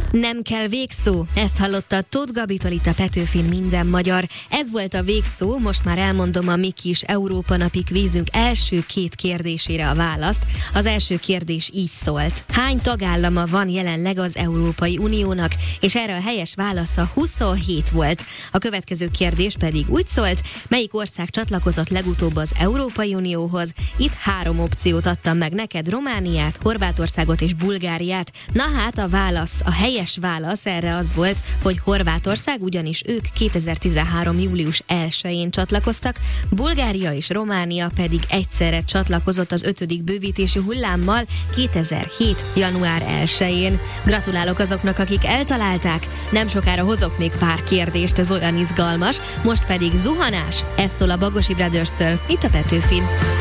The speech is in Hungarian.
Nem kell végszó, ezt hallotta Tóth Gabitól itt a Petőfin Minden Magyar. Ez volt a végszó, most már elmondom a mi kis Európa napi kvízünk első két kérdésére a választ. Az első kérdés így szólt: hány tagállama van jelenleg az Európai Uniónak? És erre a helyes válasza 27 volt. A következő kérdés pedig úgy szólt: melyik ország csatlakozott legutóbb az Európai Unióhoz? Itt 3 opciót adtam meg neked: Romániát, Horvátországot és Bulgáriát. Na hát a válasz, a helyes válasz erre az volt, hogy Horvátország, ugyanis ők 2013. július 1-én csatlakoztak, Bulgária és Románia pedig egyszerre csatlakozott az 5. bővítési hullámmal 2007. január 1-én. Gratulálok azoknak, akik eltalálták, nem sokára hozok még pár kérdést, ez olyan izgalmas, most pedig zuhanás, ez szól a Bagosi Brothers-től, itt a Petőfin.